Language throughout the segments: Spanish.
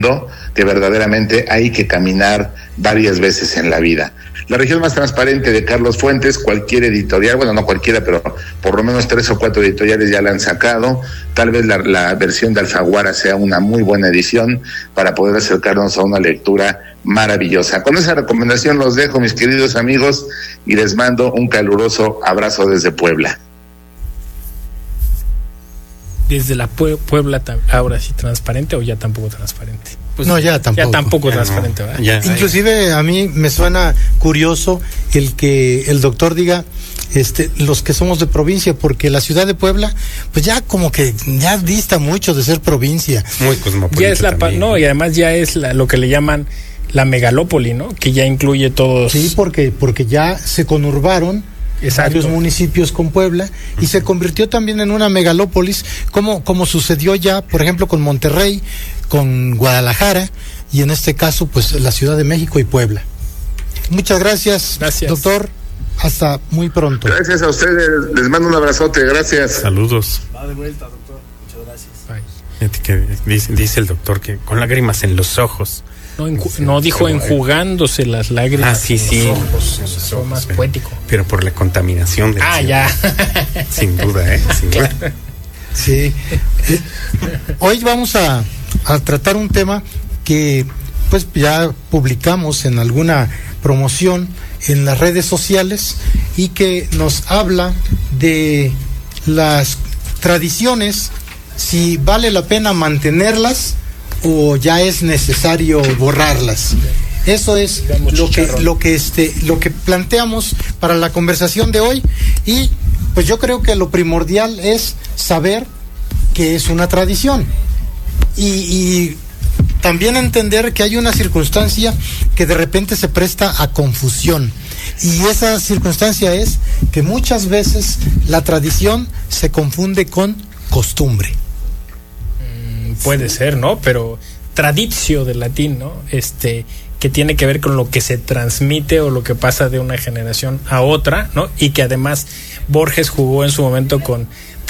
que verdaderamente hay que caminar varias veces en la vida. La región más transparente de Carlos Fuentes, cualquier editorial, bueno, no cualquiera, pero por lo menos 3 o 4 editoriales ya la han sacado. Tal vez la versión de Alfaguara sea una muy buena edición para poder acercarnos a una lectura maravillosa. Con esa recomendación los dejo, mis queridos amigos, y les mando un caluroso abrazo desde Puebla. Desde la Puebla, ahora sí transparente o ya tampoco transparente. Pues no, ya tampoco. Ya tampoco ya transparente, no, ¿verdad? Ya, inclusive a mí me suena curioso el que el doctor diga los que somos de provincia, porque la ciudad de Puebla pues ya como que ya dista mucho de ser provincia. Muy cosmopolita. Ya es y además ya es lo que le llaman la megalópoli, ¿no? Que ya incluye todos. Sí, porque ya se conurbaron. Exacto. Varios municipios con Puebla y se convirtió también en una megalópolis, como sucedió ya, por ejemplo, con Monterrey, con Guadalajara y en este caso, pues la Ciudad de México y Puebla. Muchas gracias, doctor. Hasta muy pronto. Gracias a ustedes. Les mando un abrazote. Gracias. Saludos. Va de vuelta, doctor. Muchas gracias. Que dice el doctor que con lágrimas en los ojos. No dijo enjugándose las lágrimas. Sí. Eso más poético. Pero por la contaminación de la ya. Sin duda, sin duda. Sí. Hoy vamos a tratar un tema que pues ya publicamos en alguna promoción en las redes sociales y que nos habla de las tradiciones, si vale la pena mantenerlas o ya es necesario borrarlas. Eso es lo que planteamos para la conversación de hoy, y pues yo creo que lo primordial es saber qué es una tradición y también entender que hay una circunstancia que de repente se presta a confusión, y esa circunstancia es que muchas veces la tradición se confunde con costumbre. Puede ser, ¿no? Pero traditio del latín, ¿no? Que tiene que ver con lo que se transmite o lo que pasa de una generación a otra, ¿no? Y que además Borges jugó en su momento con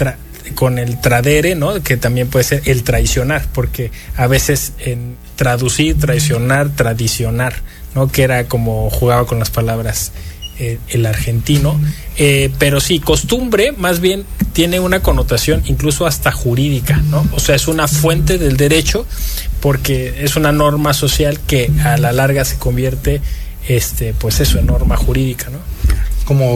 el tradere, ¿no? Que también puede ser el traicionar, porque a veces en traducir, traicionar, tradicionar, ¿no? Que era como jugaba con las palabras el argentino, pero sí, costumbre más bien tiene una connotación incluso hasta jurídica, ¿no? O sea, es una fuente del derecho porque es una norma social que a la larga se convierte, pues eso, en norma jurídica, ¿no? Como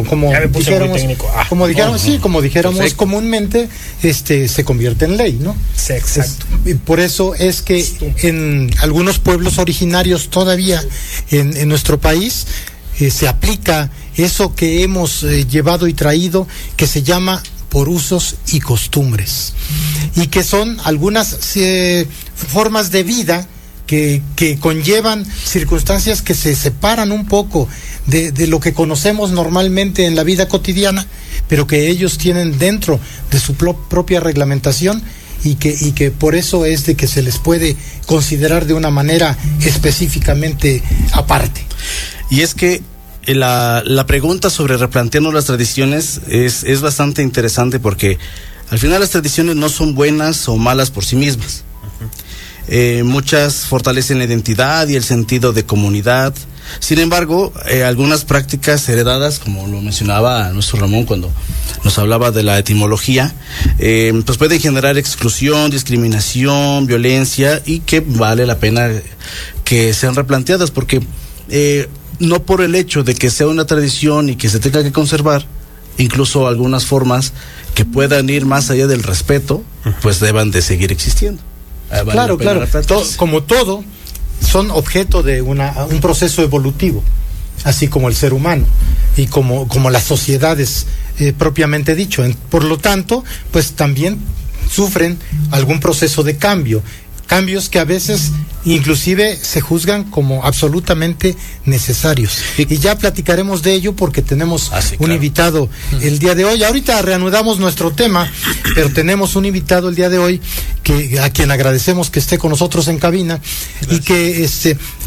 dijéramos comúnmente, se convierte en ley, ¿no? Sí, exacto. Y por eso es que en algunos pueblos originarios todavía en nuestro país se aplica eso que hemos llevado y traído, que se llama por usos y costumbres, y que son algunas formas de vida que conllevan circunstancias que se separan un poco de lo que conocemos normalmente en la vida cotidiana, pero que ellos tienen dentro de su propia reglamentación, y que por eso es de que se les puede considerar de una manera específicamente aparte. Y es que la pregunta sobre replantearnos las tradiciones es bastante interesante, porque al final las tradiciones no son buenas o malas por sí mismas. Muchas fortalecen la identidad y el sentido de comunidad. Sin embargo, algunas prácticas heredadas, como lo mencionaba nuestro Ramón cuando nos hablaba de la etimología, pues pueden generar exclusión, discriminación, violencia, y que vale la pena que sean replanteadas, porque no por el hecho de que sea una tradición y que se tenga que conservar, incluso algunas formas que puedan ir más allá del respeto, pues deban de seguir existiendo. Claro. Como todo, son objeto de un proceso evolutivo, así como el ser humano y como las sociedades propiamente dicho. Por lo tanto, pues también sufren algún proceso de cambios que a veces inclusive se juzgan como absolutamente necesarios, y ya platicaremos de ello porque tenemos un invitado el día de hoy. Ahorita reanudamos nuestro tema, pero tenemos un invitado el día de hoy a quien agradecemos que esté con nosotros en cabina. Gracias. Y que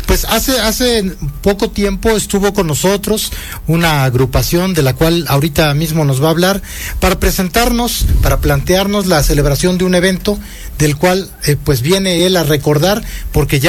pues hace poco tiempo estuvo con nosotros una agrupación de la cual ahorita mismo nos va a hablar para presentarnos, para plantearnos la celebración de un evento del cual pues viene él a recordar, porque ya